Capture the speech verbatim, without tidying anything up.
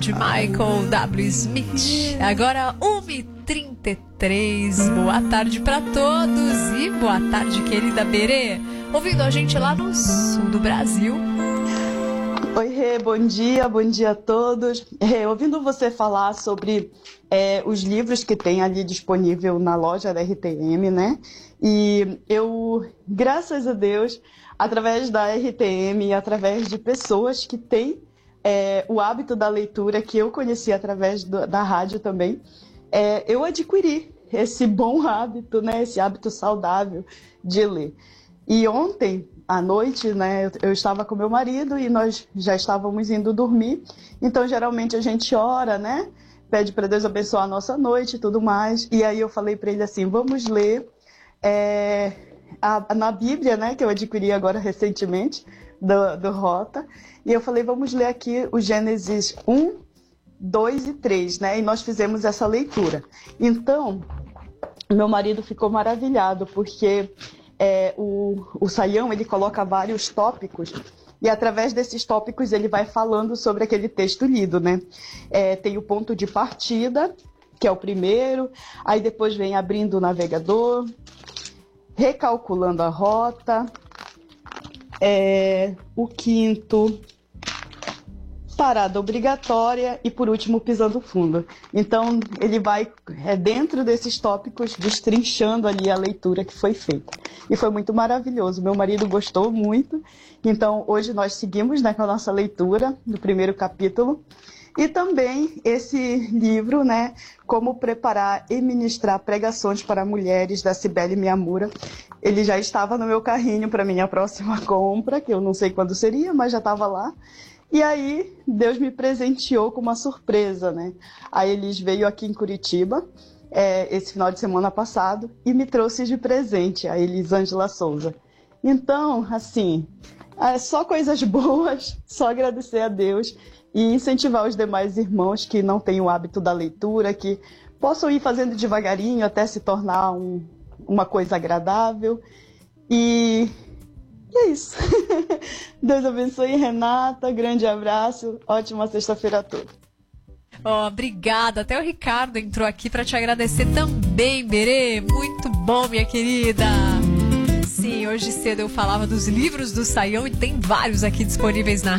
de Michael W. Smith. Agora uma e trinta e três. Boa tarde para todos e boa tarde, querida Berê, ouvindo a gente lá no sul do Brasil. Oi, Rê, bom dia, bom dia a todos. Rê, ouvindo você falar sobre é, os livros que tem ali disponível na loja da R T M, né? E eu, graças a Deus, através da R T M e através de pessoas que têm é, o hábito da leitura, que eu conheci através do, da rádio também, é, eu adquiri esse bom hábito, né? Esse hábito saudável de ler. E ontem à noite, né, eu, eu estava com meu marido e nós já estávamos indo dormir. Então, geralmente a gente ora, né? Pede para Deus abençoar a nossa noite e tudo mais. E aí eu falei para ele assim, vamos ler é, a, na Bíblia, né, que eu adquiri agora recentemente, do, do Rota. E eu falei, vamos ler aqui o Gênesis um, dois e três, né? E nós fizemos essa leitura. Então, meu marido ficou maravilhado, porque é, o, o Saião, ele coloca vários tópicos, e através desses tópicos ele vai falando sobre aquele texto lido, né? É, tem o ponto de partida, que é o primeiro, aí depois vem abrindo o navegador, recalculando a rota, é, o quinto, parada obrigatória e, por último, pisando fundo. Então, ele vai, é, dentro desses tópicos, destrinchando ali a leitura que foi feita. E foi muito maravilhoso. Meu marido gostou muito. Então, hoje nós seguimos, né, com a nossa leitura do primeiro capítulo. E também esse livro, né, Como Preparar e Ministrar Pregações para Mulheres, da Cibele Miyamura. Ele já estava no meu carrinho para minha próxima compra, que eu não sei quando seria, mas já estava lá. E aí, Deus me presenteou com uma surpresa, né? A Elis veio aqui em Curitiba, é, esse final de semana passado, e me trouxe de presente a Elisângela Souza. Então, assim, é só coisas boas, só agradecer a Deus e incentivar os demais irmãos que não têm o hábito da leitura, que possam ir fazendo devagarinho até se tornar um, uma coisa agradável. E... E é isso. Deus abençoe, Renata. Grande abraço. Ótima sexta-feira a todos. Oh, obrigada. Até o Ricardo entrou aqui para te agradecer também, Berê. Muito bom, minha querida. Sim, hoje cedo eu falava dos livros do Saião e tem vários aqui disponíveis na